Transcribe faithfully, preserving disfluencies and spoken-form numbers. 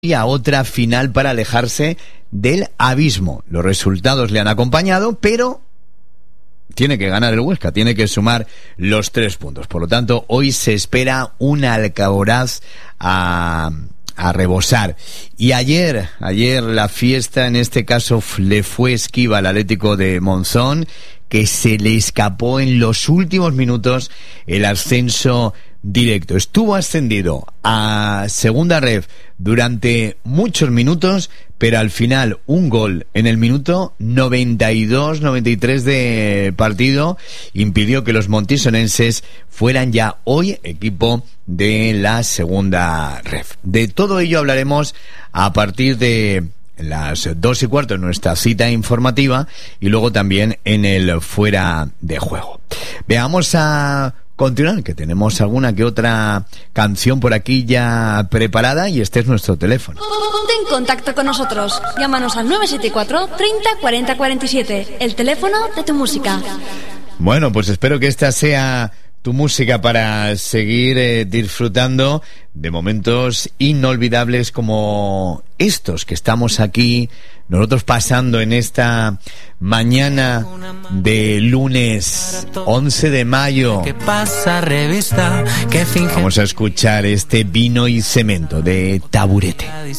y a otra final para alejarse del abismo. Los resultados le han acompañado, pero tiene que ganar el Huesca, tiene que sumar los tres puntos. Por lo tanto, hoy se espera un Alcaraz a, a rebosar. Y ayer, ayer la fiesta en este caso le fue esquiva al Atlético de Monzón, que se le escapó en los últimos minutos el ascenso directo. Estuvo ascendido a segunda ref durante muchos minutos, pero al final un gol en el minuto noventa y dos noventa y tres de partido impidió que los montisonenses fueran ya hoy equipo de la segunda ref. De todo ello hablaremos a partir de las dos y cuarto en nuestra cita informativa y luego también en el fuera de juego. Veamos a continuar, que tenemos alguna que otra canción por aquí ya preparada y este es nuestro teléfono. Ponte en contacto con nosotros. Llámanos al nueve siete cuatro treinta cuarenta cuarenta y siete, el teléfono de tu música. Bueno, pues espero que esta sea tu música para seguir eh, disfrutando de momentos inolvidables como estos que estamos aquí nosotros pasando en esta mañana de lunes once de mayo. ¿Qué pasa, revista? ¿Qué finge? Vamos a escuchar este Vino y Cemento de Taburete.